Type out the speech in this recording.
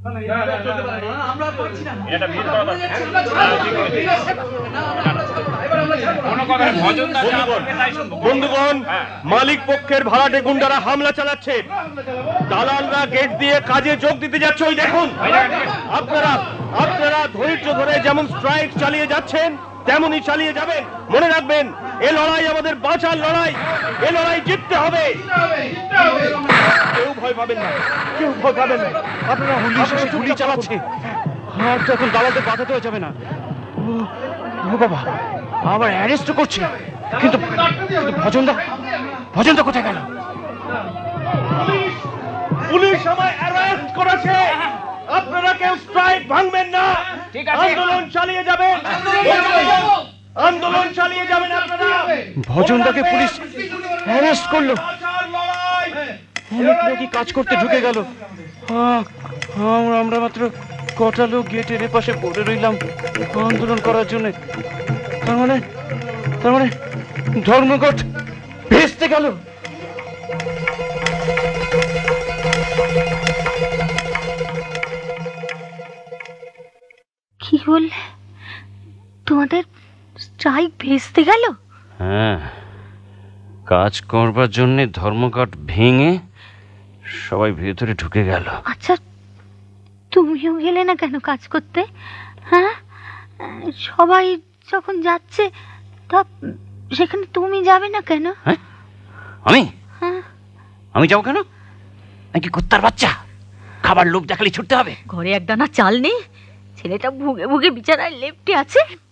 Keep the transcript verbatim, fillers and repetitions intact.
বন্ধুগণ, মালিক পক্ষের ভাড়াটে গুন্ডারা হামলা চালাচ্ছে। দালালরা গেট দিয়ে কাজে যোগ দিতে যাচ্ছে। ওই দেখুন, আপনারা আপনারা ধৈর্য ধরে যেমন স্ট্রাইক চালিয়ে যাচ্ছেন তেমনই চালিয়ে যাবেন। মনে রাখবেন, এ লড়াই আমাদের বাঁচার লড়াই। এ লড়াই জিততে হবে। কেউ ভয় পাবেন না, কেউ ভয় পাবেন না। আপনারা গুলি চালাচ্ছে, আর তো এখন দালালদের বাধাতে হয়ে যাবে না। ও বাবা, আবার অ্যারেস্ট করছে। কিন্তু ভজনদা ভজনদা কোথায় গেল? পুলিশ আমায় অ্যারেস্ট করেছে। আপনারা কেউ স্ট্রাইক ভাঙবেন না, আন্দোলন চালিয়ে যাবেন। আন্দোলন চালিয়ে যাবেন আপনারা। ভজনদাকে পুলিশ অ্যারেস্ট করলো। অনেক লোকই কাজ করতে ঢুকে গেল। আমরা মাত্র কটা লোক গেটের পাশে পড়ে রইলাম আন্দোলন করার জন্য। তার মানে তার মানে ধর্মঘট ভেস্তে গেল। কি বললে? তোমাদের স্ট্রাইক ভেস্তে গেল? হ্যাঁ, কাজ করবার জন্য ধর্মঘট ভেঙে সবাই ভেতরে ঢুকে গেল। আচ্ছা, তুমিও গেলে না কেন কাজ করতে? হ্যাঁ, সবাই যখন যাচ্ছে তা সেখানে তুমি যাবে না কেন? হ্যাঁ, আমি হ্যাঁ আমি যাবো কেন? নাকি কুত্তার বাচ্চা খাবার লোভ দেখালে ছুটতে হবে? ঘরে একদানা চাল নেই, ছেলেটা ভুগে ভুগে বিছানায় লেপ্টে আছে।